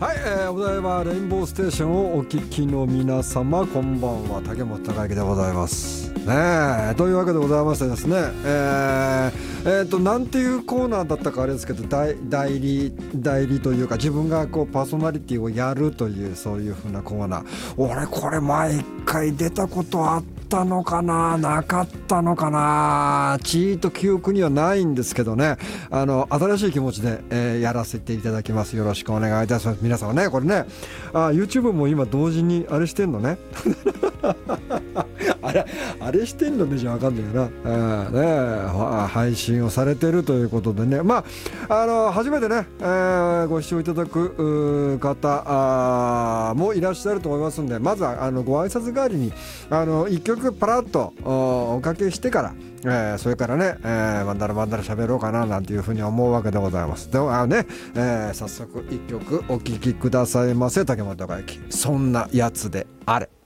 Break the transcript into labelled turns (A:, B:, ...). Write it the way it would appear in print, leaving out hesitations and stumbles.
A: はい、お台場レインボーステーションをお聞きの皆様、こんばんは。竹本孝之でございますね。というわけでございましてですね、なんていうコーナーだったかあれですけど、代理というか、自分がこうパーソナリティをやるという、そういう風なコーナー。俺これ前一回出たことあったのかな、なかったのかな、ちーっと記憶にはないんですけどね、新しい気持ちで、やらせていただきます。よろしくお願いいたします。皆さんはね、これね、YouTube も今同時にあれしてんのねあれしてんのねじゃわかんないよな、配信をされてるということでね、初めてね、ご視聴いただく方もいらっしゃると思いますんで、まずはご挨拶代わりに一曲パラッとおかけしてから、それからね、まんだら喋ろうかななんていうふうに思うわけでございます。ではね、早速一曲お聴きくださいませ。竹本孝之、そんなやつであれ。